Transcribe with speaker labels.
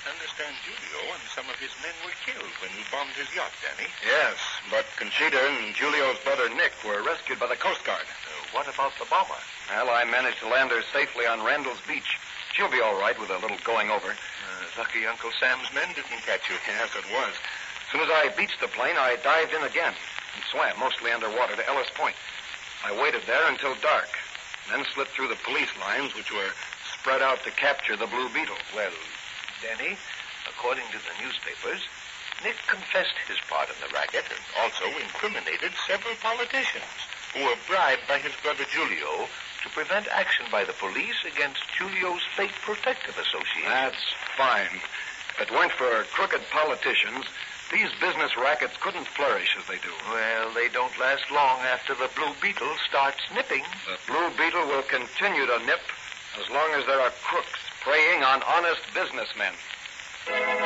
Speaker 1: understand Julio and some of his men were killed when you bombed his yacht, Danny.
Speaker 2: Yes, but Conchita and Julio's brother Nick were rescued by the Coast Guard.
Speaker 1: What about the bomber?
Speaker 2: Well, I managed to land her safely on Randall's Beach. She'll be all right with a little going over.
Speaker 1: Lucky Uncle Sam's men didn't catch you.
Speaker 2: Yes, it was. As soon as I beached the plane, I dived in again and swam mostly underwater to Ellis Point. I waited there until dark, then slipped through the police lines, which were spread out to capture the Blue Beetle.
Speaker 1: Well, Danny, according to the newspapers, Nick confessed his part in the racket and also incriminated several politicians who were bribed by his brother Julio to prevent action by the police against Julio's fake protective association.
Speaker 2: That's fine. If it weren't for crooked politicians, these business rackets couldn't flourish as they do.
Speaker 1: Well, they don't last long after the Blue Beetle starts nipping.
Speaker 2: The Blue Beetle will continue to nip as long as there are crooks preying on honest businessmen.